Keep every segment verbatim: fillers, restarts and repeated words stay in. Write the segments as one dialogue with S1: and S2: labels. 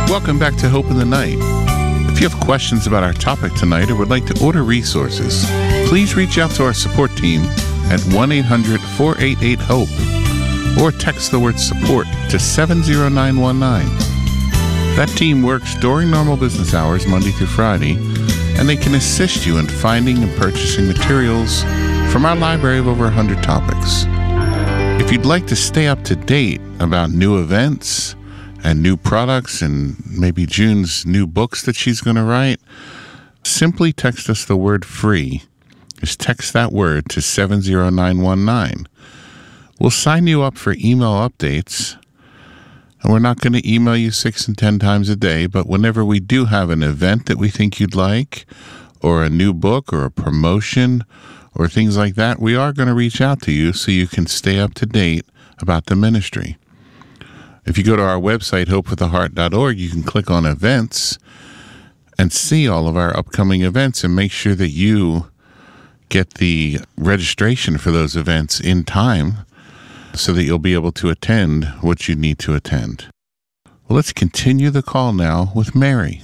S1: Welcome back to Hope in the Night. If you have questions about our topic tonight or would like to order resources, please reach out to our support team at one eight hundred four eight eight HOPE or text the word support to seven zero nine one nine. That team works during normal business hours, Monday through Friday, and they can assist you in finding and purchasing materials from our library of over one hundred topics. If you'd like to stay up to date about new events and new products and maybe June's new books that she's going to write, simply text us the word free. Just text that word to seven zero nine one nine. We'll sign you up for email updates, and we're not going to email you six and ten times a day, but whenever we do have an event that we think you'd like, or a new book or a promotion or things like that, we are going to reach out to you so you can stay up to date about the ministry. If you go to our website, hope with a heart dot org, you can click on events and see all of our upcoming events and make sure that you get the registration for those events in time so that you'll be able to attend what you need to attend. Well, let's continue the call now with Mary.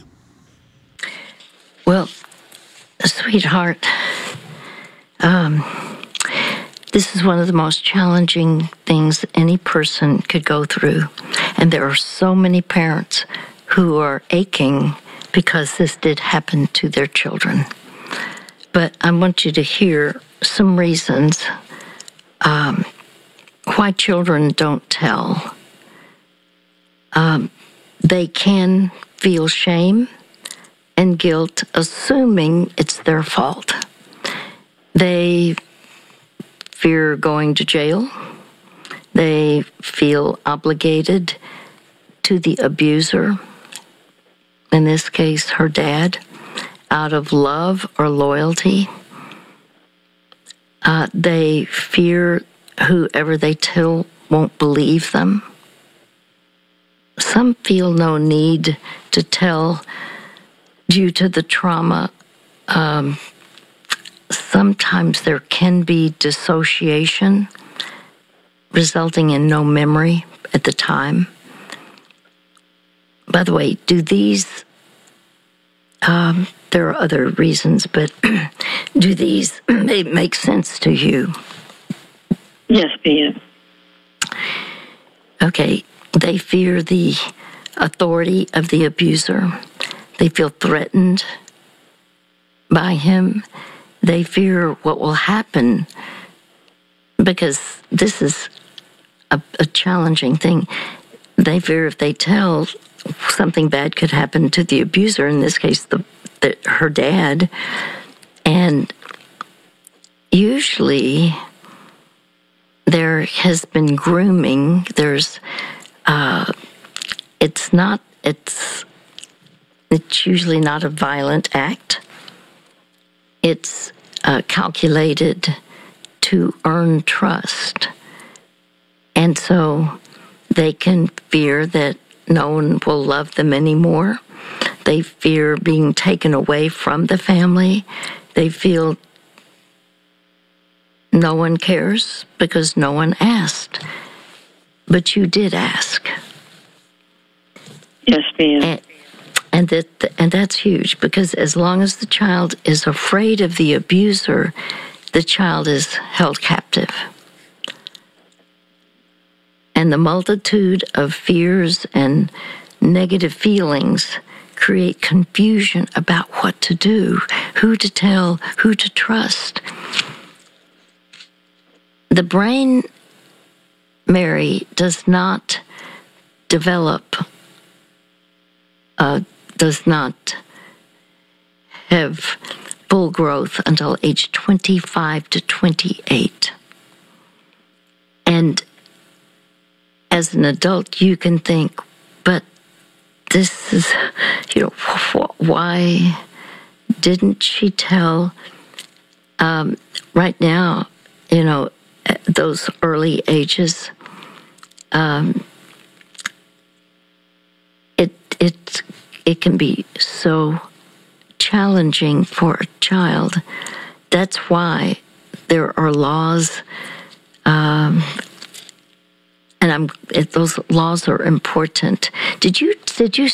S2: Well, sweetheart, um, this is one of the most challenging things any person could go through. And there are so many parents who are aching because this did happen to their children. But I want you to hear some reasons um, why children don't tell. Um, they can feel shame and guilt, assuming it's their fault. They fear going to jail. They feel obligated to the abuser, in this case, her dad, out of love or loyalty. Uh, they fear whoever they tell won't believe them. Some feel no need to tell due to the trauma. Um, sometimes there can be dissociation, resulting in no memory at the time. By the way, do these, um, there are other reasons, but do these make sense to you?
S3: Yes, ma'am.
S2: Okay, they fear the authority of the abuser. They feel threatened by him. They fear what will happen, because this is a, a challenging thing. They fear if they tell, something bad could happen to the abuser, in this case, the, the her dad. And usually there has been grooming. There's, uh, it's not, it's, it's usually not a violent act. It's uh, calculated to earn trust. And so they can fear that no one will love them anymore. They fear being taken away from the family. They feel no one cares because no one asked. But you did ask.
S3: Yes, ma'am.
S2: And, and, that, and that's huge, because as long as the child is afraid of the abuser, the child is held captive. And the multitude of fears and negative feelings create confusion about what to do, who to tell, who to trust. The brain, Mary, does not develop, uh, does not have full growth until age twenty-five to twenty-eight. And as an adult, you can think, but this is, you know, why didn't she tell? Um, right now, you know, at those early ages, um, it it it can be so challenging for a child. That's why there are laws. Um, And I'm, those laws are important. Did you did you